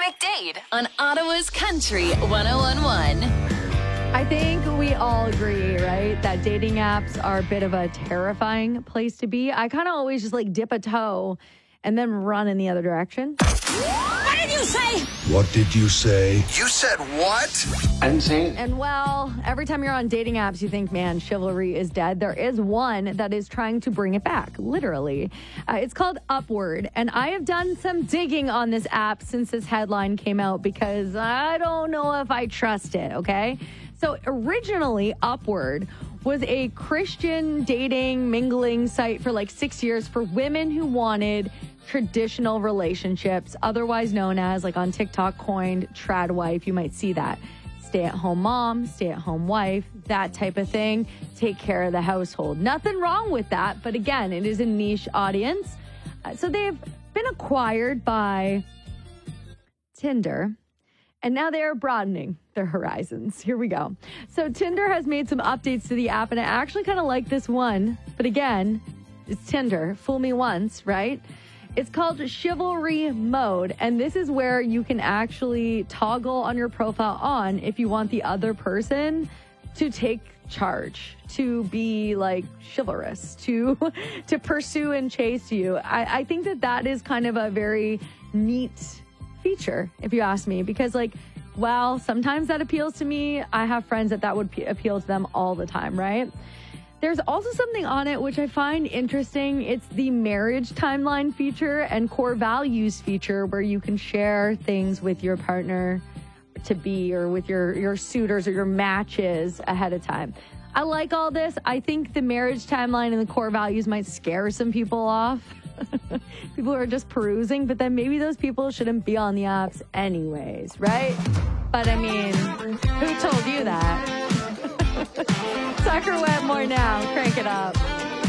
McDade on Ottawa's Country 101.1. I think we all agree, right, that dating apps are a bit of a terrifying place to be. I kind of always just like dip a toe and then run in the other direction. What did you say? What did you say? You said what? I didn't say it. And well, every time you're on dating apps, you think, man, chivalry is dead. There is one that is trying to bring it back, literally. It's called Upward. And I have done some digging on this app since this headline came out because I don't know if I trust it, okay? So originally, Upward was a Christian dating, mingling site for like 6 years for women who wanted traditional relationships, otherwise known as, like on TikTok, coined trad wife. You might see that. Stay-at-home mom, stay-at-home wife, that type of thing. Take care of the household. Nothing wrong with that, but again, it is a niche audience. So they've been acquired by Tinder, and now they are broadening their horizons. Here we go. So Tinder has made some updates to the app, and I actually kind of like this one. But again, it's Tinder. Fool me once, right? It's called Chivalry Mode, and this is where you can actually toggle on your profile on if you want the other person to take charge, to be like chivalrous, to pursue and chase you. I think that is kind of a very neat feature, if you ask me, because like, well, sometimes that appeals to me. I have friends that would appeal to them all the time, right? There's also something on it which I find interesting. It's the marriage timeline feature and core values feature where you can share things with your partner to be or with your suitors or your matches ahead of time. I like all this. I think the marriage timeline and the core values might scare some people off. People who are just perusing, but then maybe those people shouldn't be on the apps anyways, right? But I mean, who told you that? Tucker Webb more now. Crank it up.